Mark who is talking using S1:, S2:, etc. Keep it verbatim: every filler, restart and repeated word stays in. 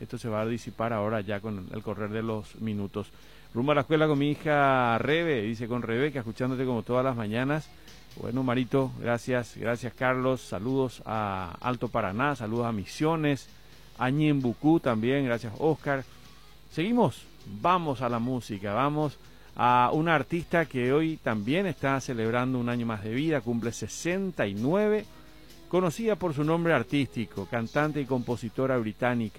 S1: esto se va a disipar ahora ya con el correr de los minutos. Rumbo a la escuela con mi hija Rebe, dice con Rebeca, escuchándote como todas las mañanas. Bueno, Marito, gracias, gracias Carlos, saludos a Alto Paraná, saludos a Misiones, a Ñembucú también, gracias Oscar. Seguimos, vamos a la música, vamos a una artista que hoy también está celebrando un año más de vida, cumple sesenta y nueve, conocida por su nombre artístico, cantante y compositora británica.